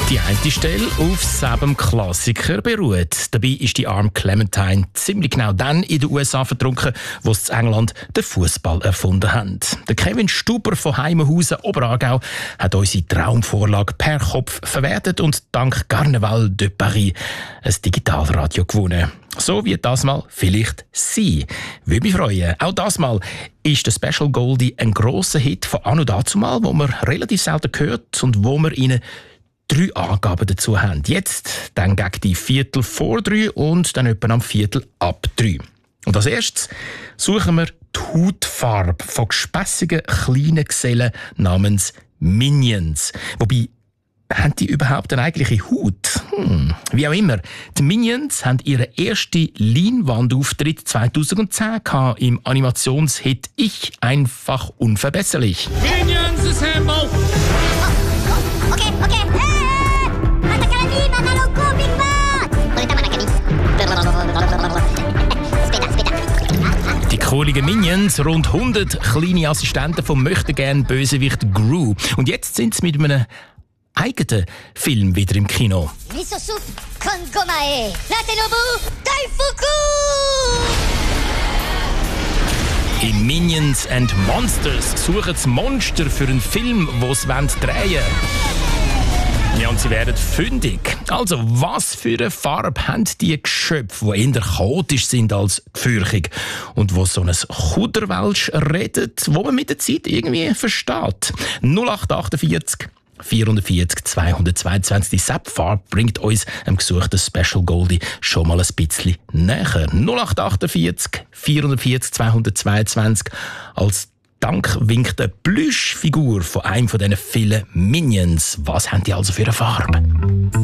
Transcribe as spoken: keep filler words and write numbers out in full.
Die eine Stelle auf sieben Klassiker beruht. Dabei ist die arme Clementine ziemlich genau dann in den U S A vertrunken, wo sie in England den Fußball erfunden haben. Der Kevin Stuber von Heimenhausen, Oberaargau, hat unsere Traumvorlage per Kopf verwertet und dank Carnaval de Paris ein Digitalradio gewonnen. So wie das mal vielleicht Sie. Würde mich freuen. Auch das mal ist der Special Goldie ein grosser Hit von anno dazumal, wo man relativ selten hört und wo wir Ihnen drei Angaben dazu haben. Jetzt dann gegen die Viertel vor drei und dann etwa am Viertel ab drei. Und als erstes suchen wir die Hautfarbe von gespässigen kleinen Gesellen namens Minions. Wobei, haben die überhaupt eine eigentliche Haut? Hm. Wie auch immer, die Minions haben ihren ersten Leinwandauftritt zweitausendzehn gehabt im Animationshit «Ich einfach unverbesserlich». Minions assemble! Okay, okay. Die kohligen Minions, rund hundert kleine Assistenten vom möchtegern Bösewicht Gru. Und jetzt sind sie mit einem eigenen Film wieder im Kino. Miso soup con gomae. Natenobu Daifuku! In Minions and Monsters suchen sie Monster für einen Film, den sie drehen wollen. Ja, und sie werden fündig. Also, was für eine Farbe haben die Geschöpfe, die eher chaotisch sind als gefürchtig und wo so ein Kuderwelsch redet, wo man mit der Zeit irgendwie versteht? null acht achtundvierzig vierundvierzig zweihundertzweiundzwanzig. Die Sepp-Farbe bringt uns am gesuchten Special Goldie schon mal ein bisschen näher. null acht achtundvierzig vierundvierzig zweihundertzweiundzwanzig. Als Dank winkt eine Plüschfigur von einem von diesen vielen Minions. Was haben die also für eine Farbe?